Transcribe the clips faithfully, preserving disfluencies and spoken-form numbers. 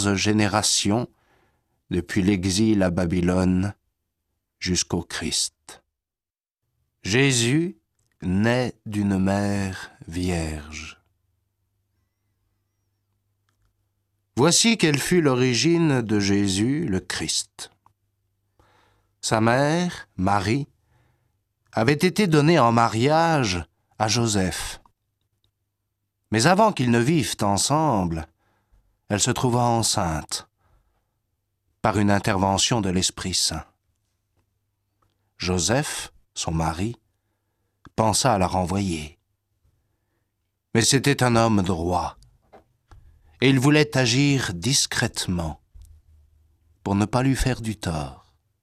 onze générations, depuis l'exil à Babylone jusqu'au Christ. Jésus naît d'une mère vierge. Voici quelle fut l'origine de Jésus, le Christ. Sa mère, Marie, avait été donnée en mariage à Joseph. Mais avant qu'ils ne vivent ensemble, elle se trouva enceinte par une intervention de l'Esprit Saint. Joseph, son mari, pensa à la renvoyer. Mais c'était un homme droit, et il voulait agir discrètement pour ne pas lui faire du tort.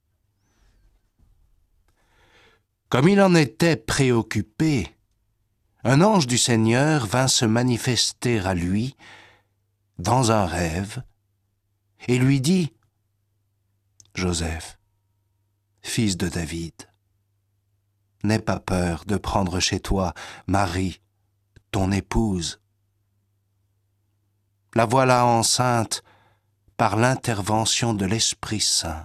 Comme il en était préoccupé, un ange du Seigneur vint se manifester à lui dans un rêve et lui dit : « Joseph, fils de David, n'aie pas peur de prendre chez toi Marie, ton épouse. La voilà enceinte par l'intervention de l'Esprit Saint.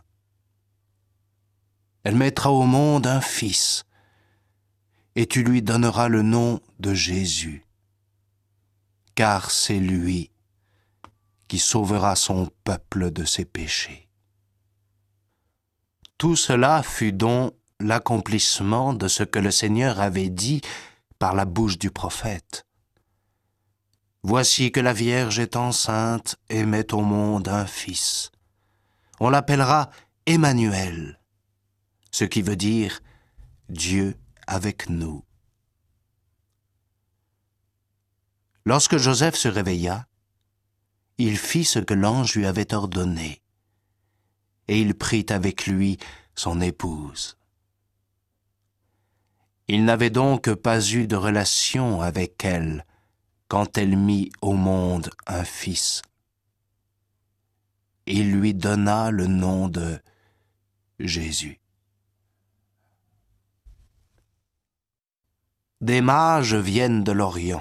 Elle mettra au monde un fils, et tu lui donneras le nom de Jésus, car c'est lui qui sauvera son peuple de ses péchés. » Tout cela fut donc l'accomplissement de ce que le Seigneur avait dit par la bouche du prophète. « Voici que la Vierge est enceinte et met au monde un fils. On l'appellera Emmanuel, ce qui veut dire Dieu avec nous. » Lorsque Joseph se réveilla, il fit ce que l'ange lui avait ordonné, et il prit avec lui son épouse. Il n'avait donc pas eu de relation avec elle quand elle mit au monde un fils. Il lui donna le nom de Jésus. Des mages viennent de l'Orient.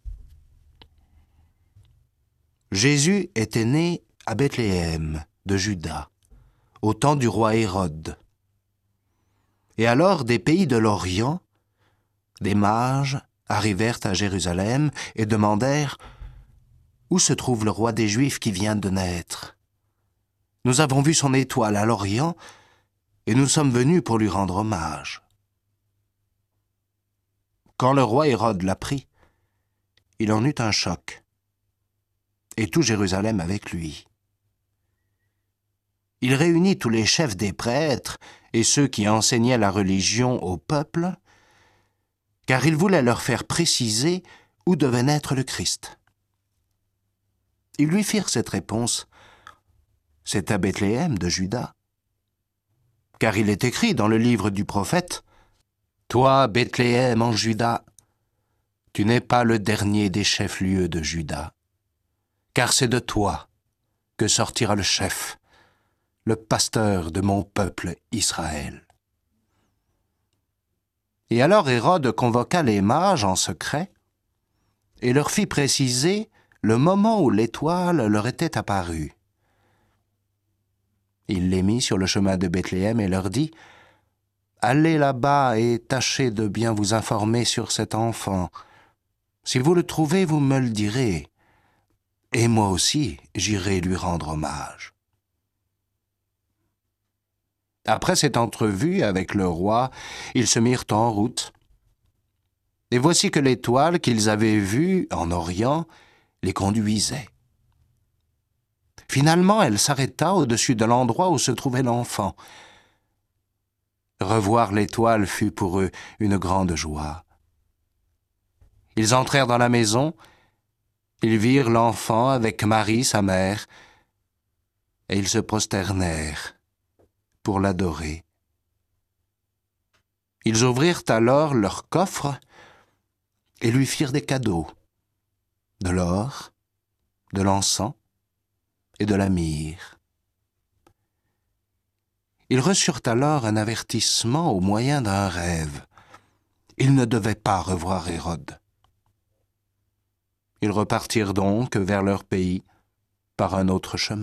Jésus était né à Bethléem de Juda, au temps du roi Hérode. Et alors des pays de l'Orient, des mages arrivèrent à Jérusalem et demandèrent : « Où se trouve le roi des Juifs qui vient de naître ? Nous avons vu son étoile à l'Orient et nous sommes venus pour lui rendre hommage. » Quand le roi Hérode l'apprit, il en eut un choc, et tout Jérusalem avec lui. Il réunit tous les chefs des prêtres et ceux qui enseignaient la religion au peuple, car il voulait leur faire préciser où devait naître le Christ. Ils lui firent cette réponse : « C'est à Bethléem de Juda. Car il est écrit dans le livre du prophète : Toi, Bethléem en Juda, tu n'es pas le dernier des chefs-lieux de Juda, car c'est de toi que sortira le chef, le pasteur de mon peuple Israël. » Et alors Hérode convoqua les mages en secret et leur fit préciser le moment où l'étoile leur était apparue. Il les mit sur le chemin de Bethléem et leur dit : « Allez là-bas et tâchez de bien vous informer sur cet enfant. Si vous le trouvez, vous me le direz, et moi aussi j'irai lui rendre hommage. » Après cette entrevue avec le roi, ils se mirent en route. Et voici que l'étoile qu'ils avaient vue en Orient les conduisait. Finalement, elle s'arrêta au-dessus de l'endroit où se trouvait l'enfant. Revoir l'étoile fut pour eux une grande joie. Ils entrèrent dans la maison, ils virent l'enfant avec Marie, sa mère, et ils se prosternèrent pour l'adorer. Ils ouvrirent alors leur coffre et lui firent des cadeaux, de l'or, de l'encens et de la myrrhe. Ils reçurent alors un avertissement au moyen d'un rêve. Ils ne devaient pas revoir Hérode. Ils repartirent donc vers leur pays par un autre chemin.